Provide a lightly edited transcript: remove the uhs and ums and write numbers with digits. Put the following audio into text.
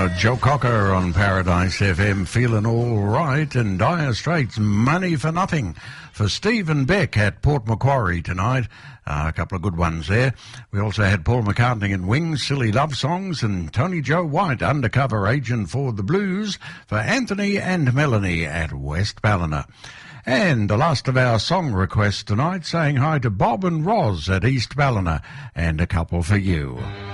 Joe Cocker on Paradise FM, feeling all right, and Dire Straits, Money for Nothing for Stephen Beck at Port Macquarie tonight. A couple of good ones there. We also had Paul McCartney and Wings, Silly Love Songs, and Tony Joe White, Undercover Agent for the Blues, for Anthony and Melanie at West Ballina. And the last of our song requests tonight, saying hi to Bob and Roz at East Ballina, and a couple for you.